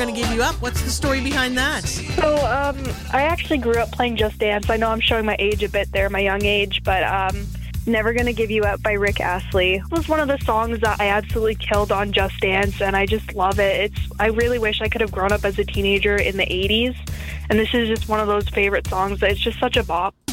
Gonna Give You Up. What's the story behind that? So, I actually grew up playing Just Dance. I know I'm showing my age a bit there, my young age, but Never Gonna Give You Up by Rick Astley. It was one of the songs that I absolutely killed on Just Dance, and I just love it. I really wish I could have grown up as a teenager in the 80s, and this is just one of those favorite songs that it's just such a bop.